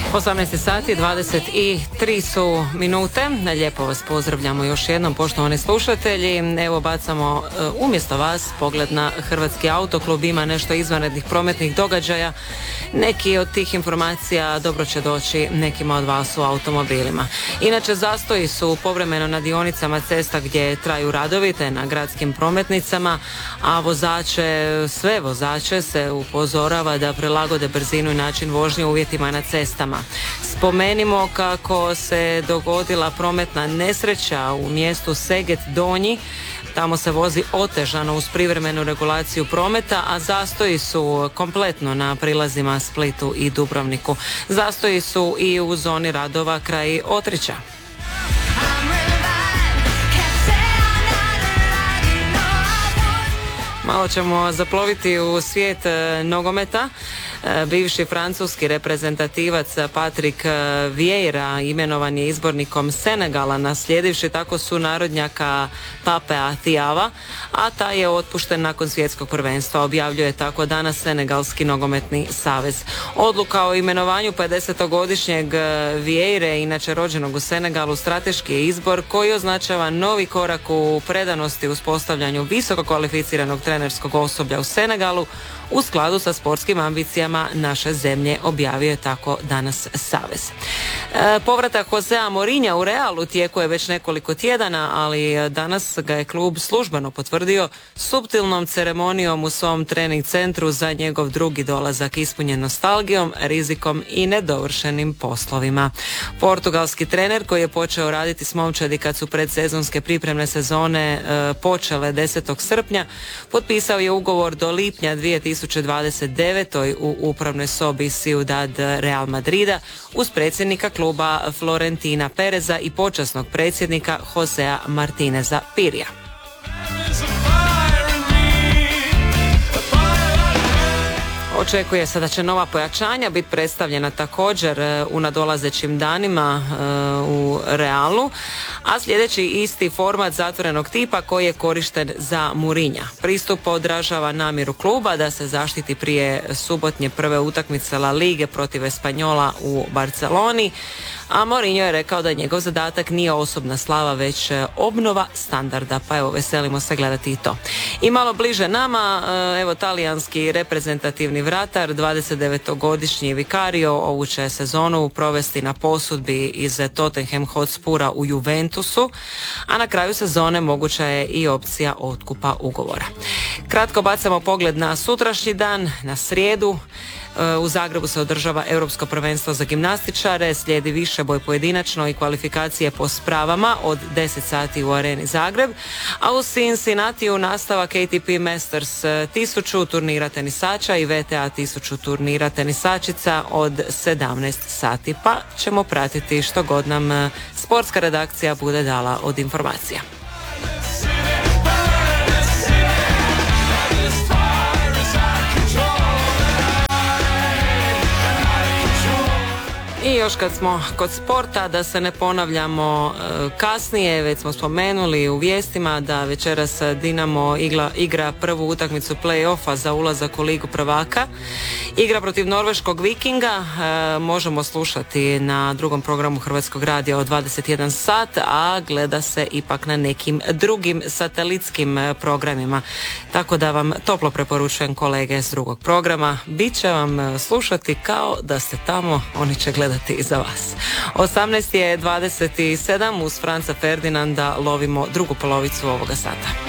18 sati, 23 su minute. Lijepo vas pozdravljamo još jednom, poštovani slušatelji. Evo bacamo umjesto vas pogled na Hrvatski autoklub. Ima nešto izvanrednih prometnih događaja. Neki od tih informacija dobro će doći nekima od vas u automobilima. Inače, zastoji su povremeno na dionicama cesta gdje traju radovi, te na gradskim prometnicama, a sve vozače se upozorava da prilagode brzinu i način vožnje uvjetima na cestama. Spomenimo kako se dogodila prometna nesreća u mjestu Seget Donji. Tamo se vozi otežano uz privremenu regulaciju prometa, a zastoji su kompletno na prilazima Splitu i Dubrovniku. Zastoji su i u zoni radova kraj Otrića. Malo ćemo zaploviti u svijet nogometa. Bivši francuski reprezentativac Patrick Vieira imenovan je izbornikom Senegala, naslijedivši tako sunarodnjaka Papea Thiava, a taj je otpušten nakon svjetskog prvenstva, objavljuje tako danas Senegalski nogometni savez. Odluka o imenovanju 50-godišnjeg Vieire, inače rođenog u Senegalu, strateški je izbor koji označava novi korak u predanosti uspostavljanju visoko kvalificiranog trenerskog osoblja u Senegalu u skladu sa sportskim ambicijama naše zemlje, objavio je tako danas savez. Povratak Josea Mourinha u Realu tijeku je već nekoliko tjedana, ali danas ga je klub službeno potvrdio suptilnom ceremonijom u svom trening centru za njegov drugi dolazak, ispunjen nostalgijom, rizikom i nedovršenim poslovima. Portugalski trener, koji je počeo raditi s momčadi kad su predsezonske pripremne sezone počele 10. srpnja, potpisao je ugovor do lipnja 2029. u upravnoj sobi Ciudad Real Madrida uz predsjednika kluba Florentina Pereza i počasnog predsjednika Josea Martineza Pirija. Očekuje se da će nova pojačanja biti predstavljena također u nadolazećim danima u Realu, a sljedeći isti format zatvorenog tipa koji je korišten za Mourinha. Pristup odražava namjeru kluba da se zaštiti prije subotnje prve utakmice La Lige protiv Espanjola u Barceloni, a Mourinho je rekao da njegov zadatak nije osobna slava, već obnova standarda, pa evo, veselimo se gledati i to. I malo bliže nama, evo, talijanski reprezentativni vratar, 29-godišnji Vicario, ovu će sezonu provesti na posudbi iz Tottenham Hotspura u Juventusu, a na kraju sezone moguća je i opcija otkupa ugovora. Kratko bacamo pogled na sutrašnji dan, na srijedu. U Zagrebu se održava Europsko prvenstvo za gimnastičare, slijedi višeboj pojedinačno i kvalifikacije po spravama od 10 sati u Areni Zagreb, a u Cincinnatiju nastavak ATP Masters 1000 turnira tenisača i VTA 1000 turnira tenisačica od 17 sati, pa ćemo pratiti što god nam sportska redakcija bude dala od informacija. I još kad smo kod sporta, da se ne ponavljamo kasnije, već smo spomenuli u vijestima da večeras Dinamo igra prvu utakmicu play-offa za ulazak u Ligu prvaka. Igra protiv norveškog Vikinga, možemo slušati na drugom programu Hrvatskog radija od 21 sat, a gleda se ipak na nekim drugim satelitskim programima. Tako da vam toplo preporučujem kolege s drugog programa. Biće vam slušati kao da ste tamo, oni će gledati za vas. 18:27 uz Franca Ferdinanda lovimo drugu polovicu ovoga sata.